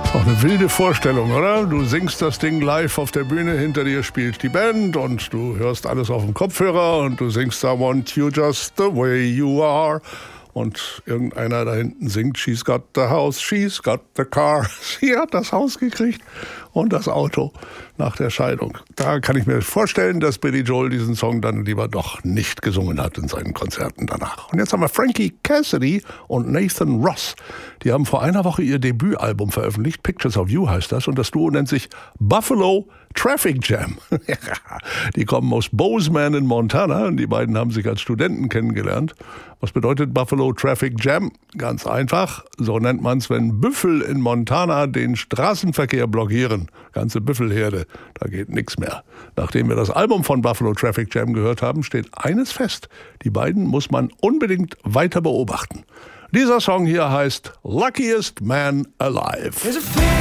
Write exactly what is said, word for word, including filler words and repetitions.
Auch eine wilde Vorstellung, oder? Du singst das Ding live auf der Bühne, hinter dir spielt die Band und du hörst alles auf dem Kopfhörer und du singst I want you just the way you are. Und irgendeiner da hinten singt She's got the house, she's got the car. Sie hat das Haus gekriegt und das Auto nach der Scheidung. Da kann ich mir vorstellen, dass Billy Joel diesen Song dann lieber doch nicht gesungen hat in seinen Konzerten danach. Und jetzt haben wir Frankie Cassidy und Nathan Ross. Die haben vor einer Woche ihr Debütalbum veröffentlicht. Pictures of You heißt das. Und das Duo nennt sich Buffalo Traffic Jam. Die kommen aus Bozeman in Montana und die beiden haben sich als Studenten kennengelernt. Was bedeutet Buffalo Traffic Jam? Ganz einfach, so nennt man es, wenn Büffel in Montana den Straßenverkehr blockieren. Ganze Büffelherde, da geht nichts mehr. Nachdem wir das Album von Buffalo Traffic Jam gehört haben, steht eines fest. Die beiden muss man unbedingt weiter beobachten. Dieser Song hier heißt Luckiest Man Alive.